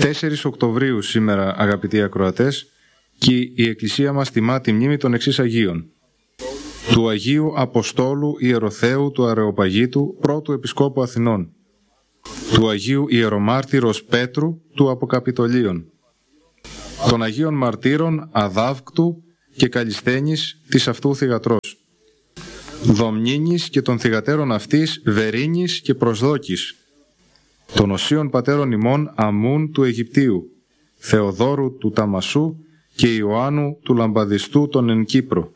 4 Οκτωβρίου σήμερα, αγαπητοί ακροατές, και η Εκκλησία μας τιμά τη μνήμη των εξής Αγίων. Του Αγίου Αποστόλου Ιεροθέου του Αρεοπαγίτου, πρώτου Επισκόπου Αθηνών. Του Αγίου Ιερομάρτυρος Πέτρου του Αποκαπιτολίων. Των Αγίων Μαρτύρων Αδάβκτου και Καλισθένης της αυτού θυγατρός. Δομνίνης και των θυγατέρων αυτής Βερίνης και Προσδόκης. Των Οσίων Πατέρων ημών Αμούν του Αιγυπτίου, Θεοδόρου του Ταμασού και Ιωάννου του Λαμπαδιστού των εν Κύπρο.